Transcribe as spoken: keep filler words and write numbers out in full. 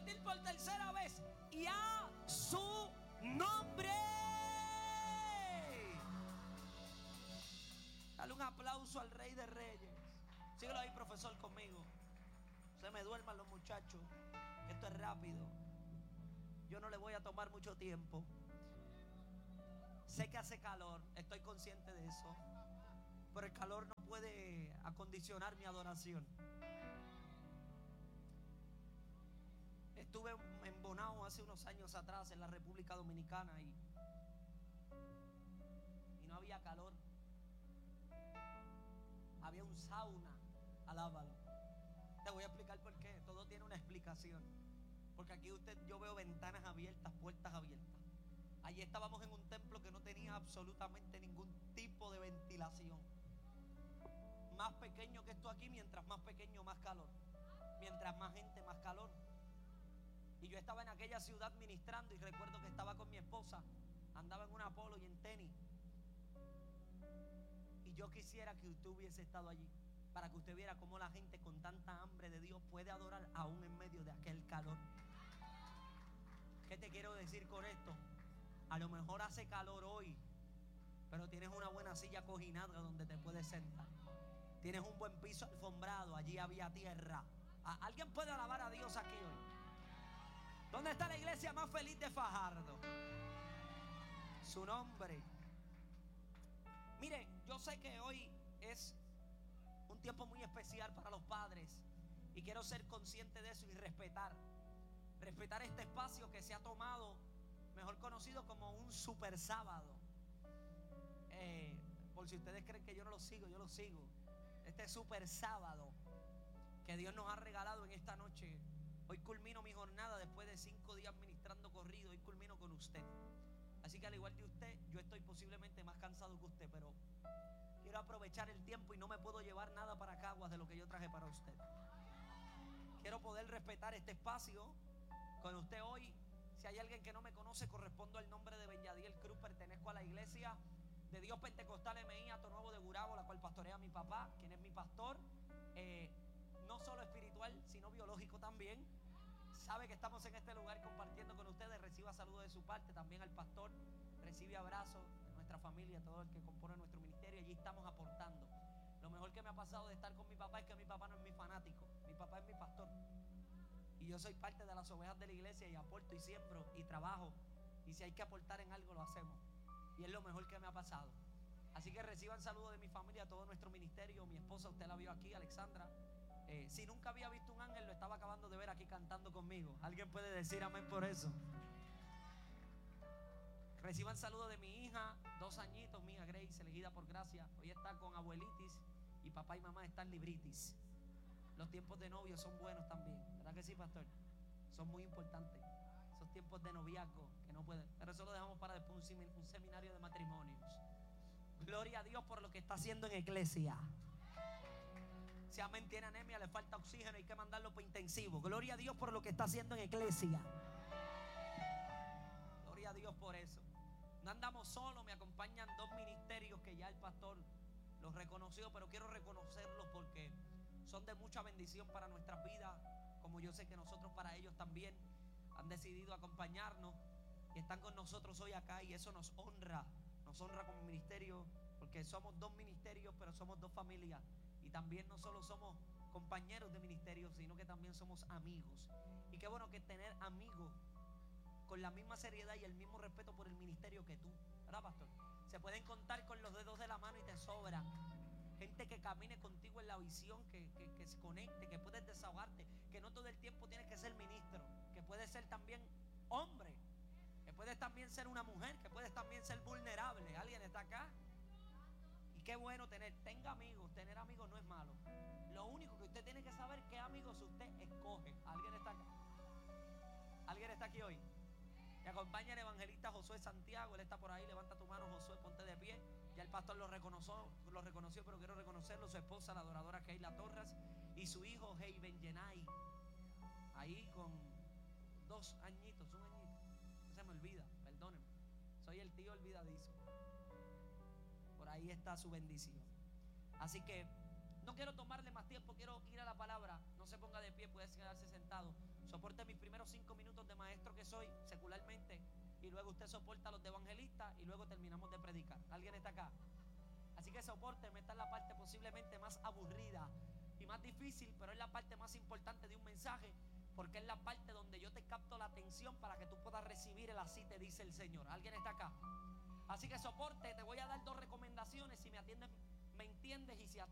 repetir por tercera vez. Y a su nombre. Dale un aplauso al Rey de Reyes. Síguelo ahí, profesor, conmigo. Se me duerman los muchachos. Esto es rápido. Yo no le voy a tomar mucho tiempo. Sé que hace calor, estoy consciente de eso. Pero el calor no puede acondicionar mi adoración. Estuve en Bonao hace unos años atrás, en la República Dominicana, y, y no había calor. Había un sauna. Alábalo. Te voy a explicar por qué. Todo tiene una explicación. Porque aquí usted, yo veo ventanas abiertas, puertas abiertas. Allí estábamos en un templo que no tenía absolutamente ningún tipo de ventilación. Más pequeño que esto aquí, mientras más pequeño, más calor. Mientras más gente, más calor. Y yo estaba en aquella ciudad ministrando, y recuerdo que estaba con mi esposa. Andaba en una polo y en tenis. Y yo quisiera que usted hubiese estado allí, para que usted viera cómo la gente con tanta hambre de Dios puede adorar aún en medio de aquel calor. ¿Qué te quiero decir con esto? A lo mejor hace calor hoy, pero tienes una buena silla cojinada donde te puedes sentar. Tienes un buen piso alfombrado, allí había tierra. ¿Alguien puede alabar a Dios aquí hoy? ¿Dónde está la iglesia más feliz de Fajardo? Su nombre. Mire, yo sé que hoy es un tiempo muy especial para los padres, y quiero ser consciente de eso y respetar respetar este espacio que se ha tomado, mejor conocido como un super sábado. eh, por si ustedes creen que yo no lo sigo, yo lo sigo. Este super sábado que Dios nos ha regalado en esta noche. Hoy culmino mi jornada después de cinco días ministrando corrido. Hoy culmino con usted. Así que al igual que usted, yo estoy posiblemente más cansado que usted, pero quiero aprovechar el tiempo y no me puedo llevar nada para Caguas de lo que yo traje para usted. Quiero poder respetar este espacio con usted hoy. Si hay alguien que no me conoce, correspondo al nombre de Benyadiel Cruz. Pertenezco a la iglesia de Dios Pentecostal M I Ato Nuevo de Gurabo, la cual pastorea mi papá, quien es mi pastor, eh, no solo espiritual, sino biológico también. Sabe que estamos en este lugar compartiendo con ustedes. Reciba saludos de su parte, también al pastor. Recibe abrazos de nuestra familia, todo el que compone nuestro ministerio. Allí estamos aportando. Lo mejor que me ha pasado de estar con mi papá es que mi papá no es mi fanático. Mi papá es mi pastor. Y yo soy parte de las ovejas de la iglesia, y aporto y siembro y trabajo. Y si hay que aportar en algo, lo hacemos. Y es lo mejor que me ha pasado. Así que reciban saludos de mi familia, todo nuestro ministerio. Mi esposa, usted la vio aquí, Alexandra. Eh, si nunca había visto un ángel, lo estaba acabando de ver aquí cantando conmigo. ¿Alguien puede decir amén por eso? Reciban saludos de mi hija, dos añitos, mía Grace, elegida por gracia. Hoy está con abuelitis y papá y mamá están libritis. Los tiempos de novio son buenos también, ¿verdad que sí, pastor? Son muy importantes. Esos tiempos de noviazgo que no pueden. Pero eso lo dejamos para después un seminario de matrimonios. Gloria a Dios por lo que está haciendo en iglesia. Si amén tiene anemia, le falta oxígeno, hay que mandarlo por intensivo. Gloria a Dios por lo que está haciendo en iglesia. Gloria a Dios por eso. No andamos solos, me acompañan dos ministerios que ya el pastor los reconoció, pero quiero reconocerlos porque son de mucha bendición para nuestras vidas, como yo sé que nosotros para ellos también. Han decidido acompañarnos y están con nosotros hoy acá, y eso nos honra, nos honra como ministerio, porque somos dos ministerios, pero somos dos familias. Y también no solo somos compañeros de ministerio, sino que también somos amigos. Y qué bueno que tener amigos con la misma seriedad y el mismo respeto por el ministerio que tú, ¿verdad, pastor? Se pueden contar con los dedos de la mano y te sobran. Gente que camine contigo en la visión, que, que, que se conecte, que puedes desahogarte, que no todo el tiempo tienes que ser ministro, que puedes ser también hombre, que puedes también ser una mujer, que puedes también ser vulnerable. ¿Alguien está acá? Y qué bueno tener, tenga amigos. Tener amigos no es malo. Lo único que usted tiene que saber es qué amigos usted escoge. ¿Alguien está acá? ¿Alguien está aquí hoy? Me acompaña el evangelista Josué Santiago. Él está por ahí. Levanta tu mano, Josué, ponte de pie. Ya el pastor lo reconoció, lo reconoció, pero quiero reconocerlo. Su esposa, la adoradora Keila Torres, y su hijo Heiben Yenay, ahí con dos añitos, un añito. No se me olvida, perdónenme. Soy el tío olvidadizo. Por ahí está su bendición. Así que no quiero tomarle más tiempo, quiero ir a la palabra. No se ponga de pie, puede quedarse sentado. Soporte mis primeros cinco minutos de maestro que soy secularmente, y luego usted soporta los de evangelista, y luego terminamos de predicar. ¿Alguien está acá? Así que sopórteme. Esta es la parte posiblemente más aburrida y más difícil, pero es la parte más importante de un mensaje, porque es la parte donde yo te capto la atención para que tú puedas recibir el así te dice el Señor. ¿Alguien está acá? Así que soporte. Te voy a dar dos recomendaciones. Si me atiendes, me entiendes, y si atiendes